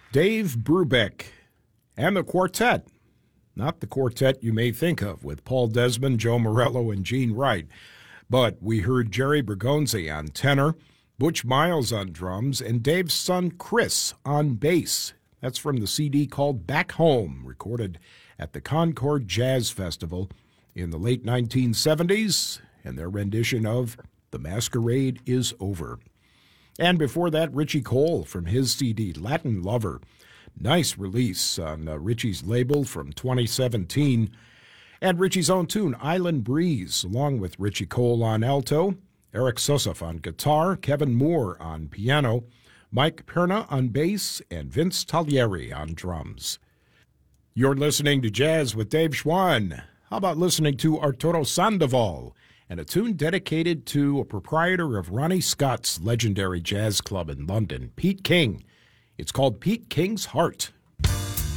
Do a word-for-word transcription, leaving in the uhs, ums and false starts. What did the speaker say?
Dave Brubeck and the quartet. Not the quartet you may think of with Paul Desmond, Joe Morello, and Gene Wright. But we heard Jerry Bergonzi on tenor, Butch Miles on drums, and Dave's son Chris on bass. That's from the C D called Back Home, recorded at the Concord Jazz Festival in the late nineteen seventies, and their rendition of The Masquerade is Over. And before that, Richie Cole from his C D, Latin Lover. Nice release on uh, Richie's label from twenty seventeen. And Richie's own tune, Island Breeze, along with Richie Cole on alto, Eric Sosaf on guitar, Kevin Moore on piano, Mike Perna on bass, and Vince Taglieri on drums. You're listening to Jazz with Dave Schwann. How about listening to Arturo Sandoval and a tune dedicated to a proprietor of Ronnie Scott's legendary jazz club in London, Pete King. It's called Pete King's Heart.